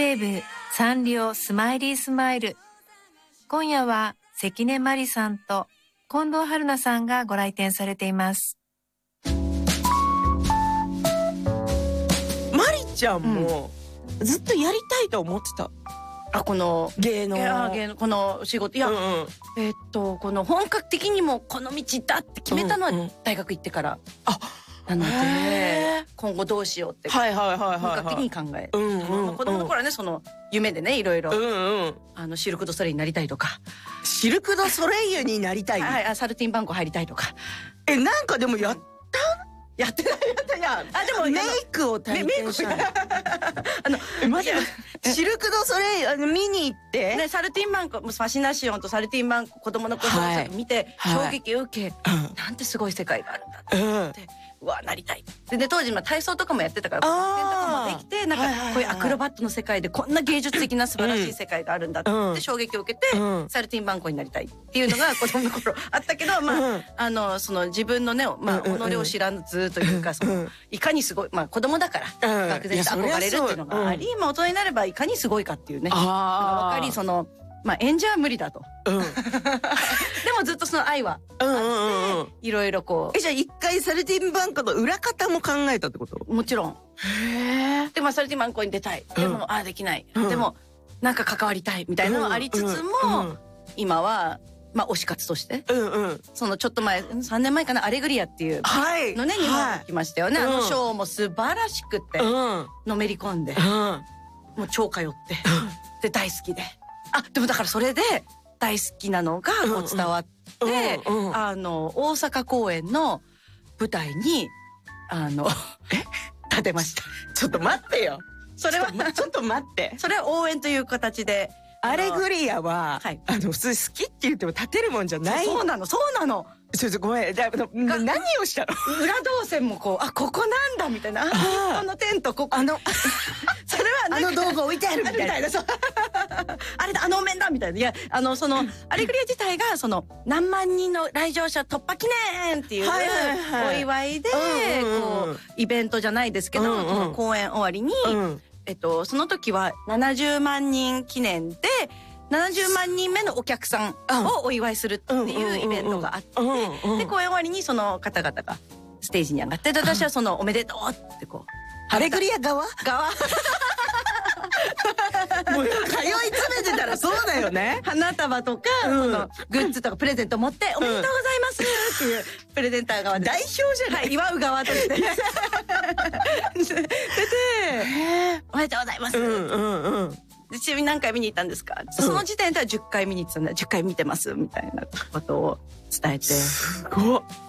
西武サンリオスマイリースマイル。今夜は関根麻里さんと近藤春菜さんがご来店されています。 麻里ちゃんもずっとやりたいと思ってた。 この芸能この仕事。いや、この本格的にもこの道だって決めたのは大学行ってからなので、今後どうしようって本格的に考え、子供の頃はね、その夢でね、いろいろシルク・ドゥ・ソレイユになりたいとか、 シルク・ドゥ・ソレイユになりたい、 サルティンバンコ入りたいとか。 なんかでもやってないでもメイクを体験したい。マジでシルク・ドゥ・ソレイユ見に行ってね、サルティンバンコ、ファシナシオンとサルティンバンコ、子供の頃見て衝撃を受け、なんてすごい世界があるんだって思って、うわ、なりたい。で当時体操とかもやってたから、運転とかもできて、なんかこういうアクロバットの世界でこんな芸術的な素晴らしい世界があるんだって衝撃を受けて、サルティンバンコになりたいっていうのが子供の頃あったけど、その自分のね、己を知らずというか、いかにすごい、子供だから漠然と憧れるっていうのがあり、大人になればいかにすごいかっていうね、分かり、その演者は無理だと。でもずっとその愛はあって、いろいろこう。 じゃあ一回サルティンバンコの裏方も考えたってこと？ もちろん。でサルティンバンコに出たい。でもできない。でもなんか関わりたいみたいなのはありつつも、今は推し活として、そのちょっと前、3年前かな、アレグリアっていうのね、日本に来ましたよね。あのショーも素晴らしくて、のめり込んで、もう超通って、で大好きで。でもだからそれで大好きなのがこう伝わって、大阪公演の舞台に立てました。 ちょっと待ってよ。 それはちょっと待って。 それは応援という形で。 アレグリアは普通好きって言っても立てるもんじゃない。 そうなの。 ごめん。何をしたの？ 裏動線もこう、ここなんだみたいな。このテント、ここ。それは道具置いてあるみたいな。 あれだ、お面だみたいな。いや、その、アレグリア自体が、その、何万人の来場者突破記念っていう、お祝いで、こう、イベントじゃないですけど、その公演終わりに、その時は70万人記念で、70万人目のお客さんをお祝いするっていうイベントがあって、で、公演終わりにその方々がステージに上がって、私はその、おめでとうってこう。 アレグリア側もう通い詰めてたらそうだよね。 花束とか、グッズとかプレゼント持って、おめでとうございますっていうプレゼンター側で。 代表じゃない。 祝う側として。で、おめでとうございます。ちなみに何回見に行ったんですか？その時点では10回見に行ってたんで、10回見てますみたいなことを伝えて。 すごっ。